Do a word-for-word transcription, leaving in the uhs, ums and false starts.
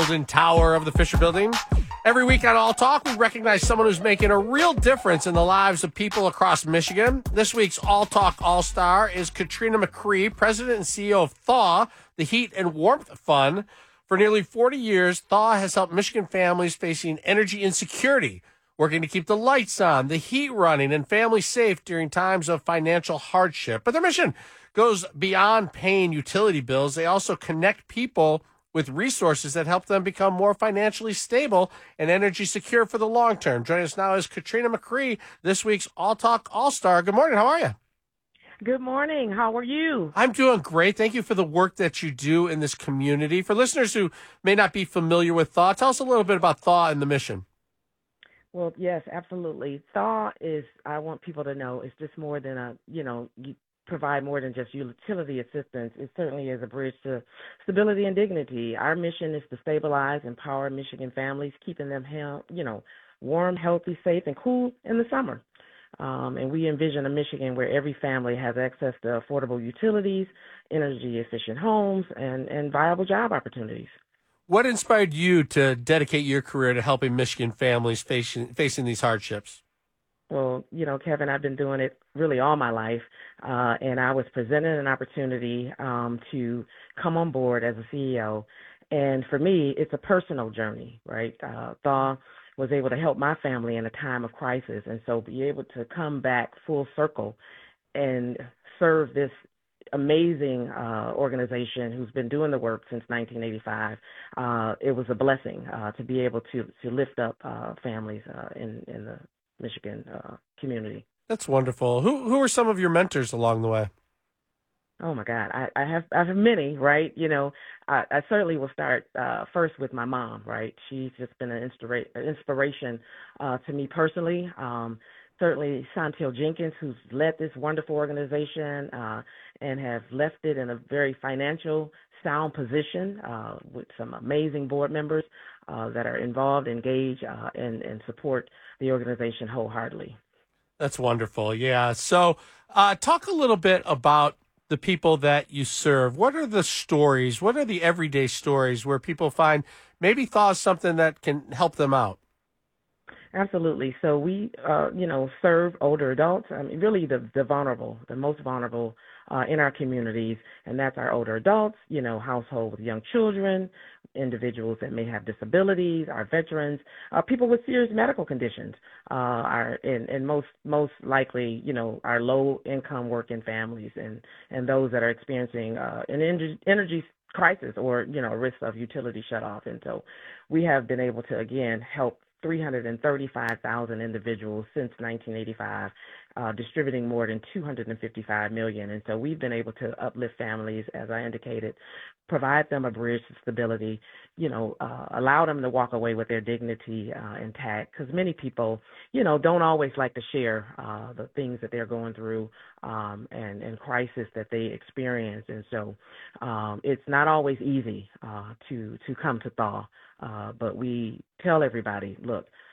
golden tower of the Fisher Building. Every week on All Talk, we recognize someone who's making a real difference in the lives of people across Michigan. This week's All Talk All-Star is Katrina McCree, president and C E O of Thaw, the Heat and Warmth Fund. For nearly forty years, Thaw has helped Michigan families facing energy insecurity, working to keep the lights on, the heat running, and families safe during times of financial hardship. But their mission goes beyond paying utility bills. They also connect people with resources that help them become more financially stable and energy secure for the long term. Joining us now is Katrina McCree, this week's All Talk All-Star. Good morning. How are you? Good morning. How are you? I'm doing great. Thank you for the work that you do in this community. For listeners who may not be familiar with Thaw, tell us a little bit about Thaw and the mission. Well, yes, absolutely. Thaw is, I want people to know, it's just more than a, you know, you provide more than just utility assistance. It certainly is a bridge to stability and dignity. Our mission is to stabilize, empower Michigan families, keeping them, you know, warm, healthy, safe, and cool in the summer. Um, and we envision a Michigan where every family has access to affordable utilities, energy-efficient homes, and, and viable job opportunities. What inspired you to dedicate your career to helping Michigan families facing, facing these hardships? Well, you know, Kevin, I've been doing it really all my life, uh, and I was presented an opportunity um, to come on board as a C E O. And for me, it's a personal journey, right? Uh, Thaw was able to help my family in a time of crisis, and so be able to come back full circle and serve this amazing uh, organization who's been doing the work since nineteen eighty-five. Uh, it was a blessing uh, to be able to to lift up uh, families uh, in in the Michigan uh, community. That's wonderful. Who who are some of your mentors along the way? Oh my God, I, I have I have many, right? You know, I, I certainly will start uh, first with my mom, right? She's just been an inspira- an inspiration uh, to me personally. Um, certainly, Chantel Jenkins, who's led this wonderful organization uh, and have left it in a very financial sound position uh, with some amazing board members uh, that are involved, engaged, uh, and, and support the organization wholeheartedly. That's wonderful. Yeah. So uh, talk a little bit about the people that you serve. What are the stories? What are the everyday stories where people find maybe Thaw is something that can help them out? Absolutely. So we, uh, you know, serve older adults. I mean, really the, the vulnerable, the most vulnerable uh, in our communities, and that's our older adults, you know, household with young children, individuals that may have disabilities, our veterans, uh, people with serious medical conditions, uh, our, and, and most most likely, you know, our low-income working families and, and those that are experiencing uh, an energy, energy crisis or, you know, risk of utility shutoff. And so we have been able to, again, help three hundred thirty-five thousand individuals since nineteen eighty-five, uh, distributing more than two hundred fifty-five million. And so we've been able to uplift families, as I indicated, provide them a bridge to stability, you know, uh, allow them to walk away with their dignity uh, intact. Because many people, you know, don't always like to share uh, the things that they're going through um, and, and crisis that they experience. And so um, it's not always easy uh, to, to come to Thaw. Uh, but we tell everybody, look,